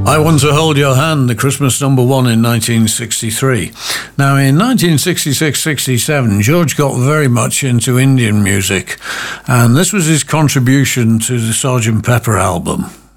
I Want to Hold Your Hand, the Christmas number one in 1963. Now, in 1966-67, George got very much into Indian music, and this was his contribution to the Sgt. Pepper album.